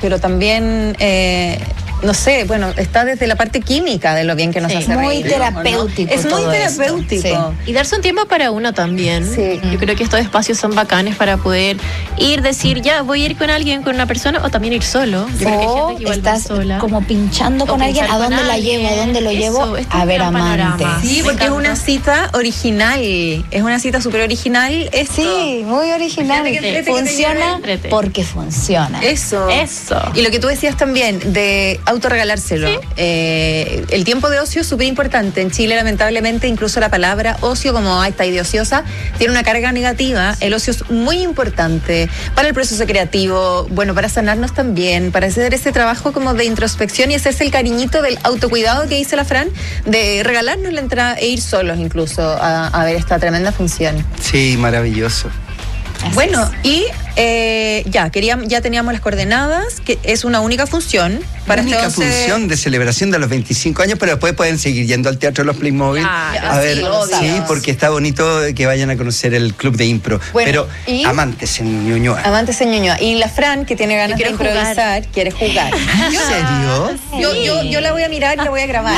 pero también, no sé, bueno, está desde la parte química de lo bien que nos hace muy reír, terapéutico. ¿no? Es muy terapéutico. Sí. Y darse un tiempo para uno también. Sí. Yo creo que estos espacios son bacanes para poder decir, ya, voy a ir con alguien, con una persona, o también ir solo. Yo creo que hay O gente que igual va estás sola. como pinchando con alguien. ¿A dónde la llevo? ¿A dónde lo llevo? A ver amantes. Sí, Me porque es encanta. una cita original. Es una cita súper original. Esto. Sí, muy original. Fíjate que entrete que te Funciona entrete. porque funciona. Eso. Y lo que tú decías también, de autorregalárselo. Sí. El tiempo de ocio es súper importante. En Chile, lamentablemente, incluso la palabra ocio, como está idiociosa, tiene una carga negativa. El ocio es muy importante para el proceso creativo, bueno, para sanarnos también, para hacer ese trabajo como de introspección, y ese es el cariñito del autocuidado que dice la Fran, de regalarnos la entrada e ir solos incluso a ver esta tremenda función. Sí, maravilloso. Así Bueno, es. y ya teníamos las coordenadas, que es una única función. Para Única este 11 función de celebración de los 25 años, pero después pueden seguir yendo al Teatro de los Playmobil. Claro, A ver, sí, obvio. sí, porque está bonito que vayan a conocer el club de impro. Bueno, pero y- amantes en Ñuñoa. Amantes en Ñuñoa. Y la Fran, que tiene ganas de quiere jugar. improvisar, quiere jugar. ¿En serio? Yo la voy a mirar y la voy a grabar.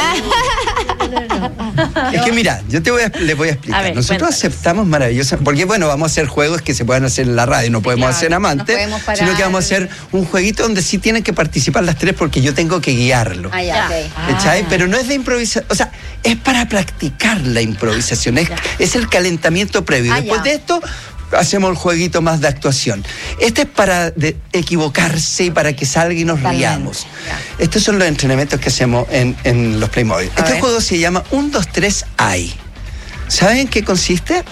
Es que mira, yo les voy a explicar. A ver, Nosotros cuéntanos. aceptamos maravillosa, porque bueno, vamos a hacer juegos que se puedan hacer en la radio, no podemos claro, hacer amantes, no podemos parar. sino que vamos a hacer un jueguito donde sí tienen que participar las tres porque yo tengo que guiarlo. Ah, ya, Ya. ok. ¿Cachai? Pero no es de improvisación, o sea, es para practicar la improvisación, es el calentamiento previo. Ah, Después ya. de esto, hacemos el jueguito más de actuación. Este es para equivocarse y para que salga y nos Totalmente. riamos. Estos son los entrenamientos que hacemos en los Playmobil. A Este ver. juego se llama 1, 2, 3, ¡ay! ¿Saben en qué consiste?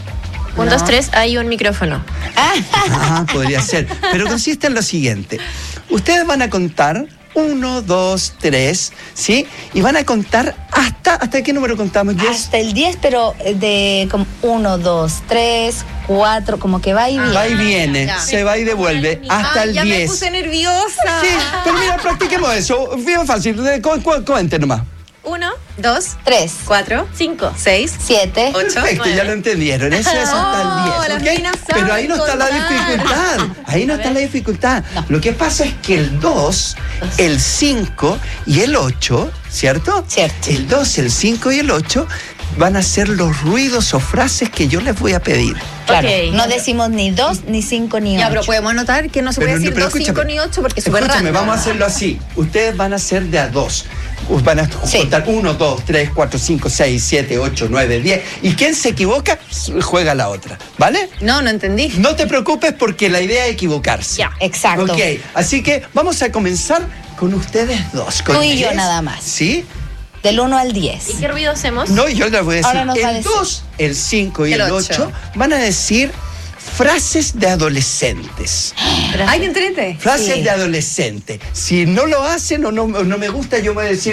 1, 2, 3, hay un micrófono. Ah, podría ser. Pero consiste en lo siguiente. Ustedes van a contar 1, 2, 3, ¿sí? Y van a contar ¿hasta qué número contamos? 10. Hasta el 10, pero de como 1, 2, 3, 4, como que va y viene. Va y viene, Ya. se va y devuelve hasta el ya 10. me puse nerviosa. Sí, pero mira, practiquemos eso. Bien fácil. Cuente nomás. 1, 2, 3, 4, 5. 6, 7. 8. Perfecto, ya lo entendieron. Eso es hasta Oh, el las 10. ¿ok? minas Pero ahí no está la saben contar. dificultad. Ahí no está la dificultad. No. Lo que pasa es que el 2, el 5 y el 8, ¿cierto? Cierto. El 2, el 5 y el 8 van a ser los ruidos o frases que yo les voy a pedir. Claro, Ok. no decimos ni 2, ni 5, ni 8. Ya, pero podemos anotar que no se puede decir 2, 5 ni 8 porque es súper raro. Escúchame, vamos a hacerlo así. Ustedes van a hacer de a 2. Van a Sí. contar 1, 2, 3, 4, 5, 6, 7, 8, 9, 10. Y quien se equivoca, juega la otra. ¿Vale? No entendí. No te preocupes porque la idea es equivocarse. Ya. Exacto. Ok, así que vamos a comenzar con ustedes dos. Con Tú y yo 10, nada más. ¿Sí? Del 1 al 10. ¿Y qué ruido hacemos? No, yo les voy a decir. Ahora nos va a El decir. 2, el 5 y El el 8 8 van a decir frases de adolescentes. Ay, qué entrete. Frases Sí. de adolescente. Si no lo hacen o no me gusta, yo voy a decir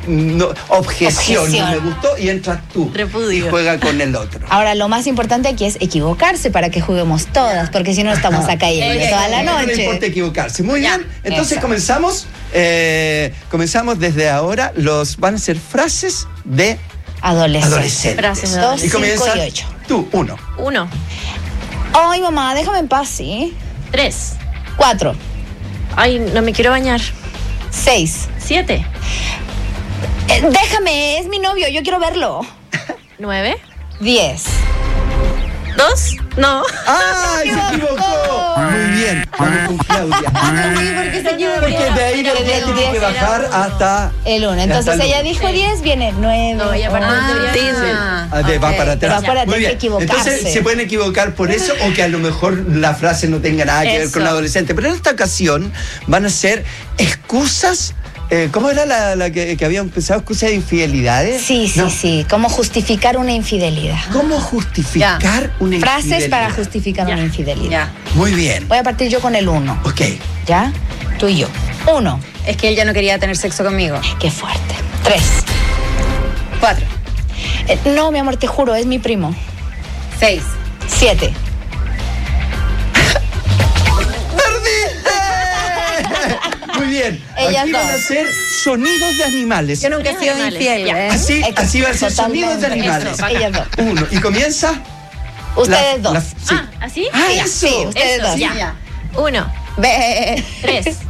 objeción, no me gustó, y entras tú. Repudio. Y juega con el otro. Ahora, lo más importante aquí es equivocarse para que juguemos todas, porque si no estamos acá yendo toda la No le noche. importa equivocarse. Muy Ya. bien. Entonces Eso. comenzamos. Comenzamos desde ahora. Van a ser frases de adolescentes. Frases de 2, Y 5 comienzas y 8. tú, 1. 1, Ay, mamá, déjame en paz, ¿sí? 3. 4, Ay, no me quiero bañar. 6. 7, Déjame, es mi novio, yo quiero verlo. 9, 10. 2, no. ¡Ay, se equivocó! Muy bien. Vamos con Claudia. porque se equivocó. Porque de ahí después del tiene que 10 bajar hasta El 1. hasta Entonces el ella uno. dijo 10, viene 9. No, ella para Va para atrás. Pero acuérdate, Muy hay que bien. equivocarse. Entonces se pueden equivocar por eso o que a lo mejor la frase no tenga nada que ver Eso. con la adolescente. Pero en esta ocasión van a ser excusas. ¿Cómo era la que habíamos pensado? ¿Excusas de infidelidades? Sí, sí, No. sí. ¿Cómo justificar una infidelidad? ¿Cómo justificar una infidelidad? Frases para justificar Ya. una infidelidad. Ya. Muy bien. Voy a partir yo con el 1. Ok. ¿Ya? Tú y yo. 1. Es que él ya no quería tener sexo conmigo. Qué fuerte. 3. 4, No, mi amor, te juro, es mi primo. 6, 7. Muy bien. Ellas Aquí van a dos. ser sonidos de animales. Yo nunca he sido Animales. infiel, Ya. ¿eh? Así va a ser sonidos de Totalmente. animales. Eso. Ellas dos. 1. Y comienza. Ustedes dos. sí. ¿Así? Ah, Sí, eso. sí, ustedes Eso, dos. ya. 1, Ve. 3,